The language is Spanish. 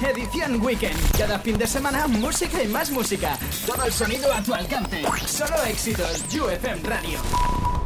Edición Weekend. Cada fin de semana, música y más música. Todo el sonido a tu alcance. Solo éxitos. UFM Radio.